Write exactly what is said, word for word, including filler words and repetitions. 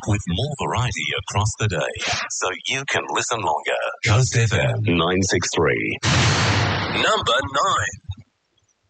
with more variety across the day, so you can listen longer. Coast F M nine six three. Number nine.